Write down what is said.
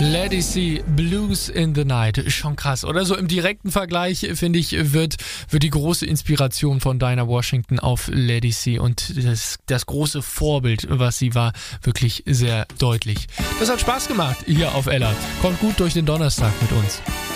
Let It See, Blues in the Night. Schon krass, oder? So im direkten Vergleich, finde ich, wird die große Inspiration von Dinah Washington auf Let It See und das große Vorbild, was sie war, wirklich sehr deutlich. Das hat Spaß gemacht hier auf Ella. Kommt gut durch den Donnerstag mit uns.